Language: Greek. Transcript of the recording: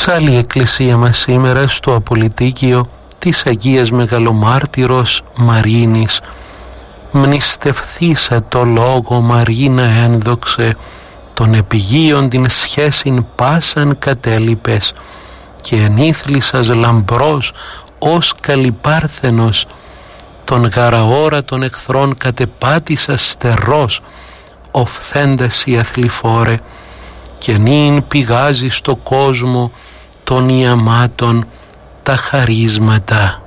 Ψάλλει η εκκλησία μας σήμερα στο απολυτίκιο της Αγίας Μεγαλομάρτυρος Μαρίνης. Μνηστευθήσα το λόγο Μαρίνα ένδοξε, των επιγείων την σχέσιν πάσαν κατέλειπες, και ενήθλισας λαμπρός ως καλυπάρθενος, τον γαραόρα των εχθρών κατεπάτησας στερός, οφθέντας η αθληφόρε, και νυν πηγάζει στο κόσμο των ιαμάτων τα χαρίσματα.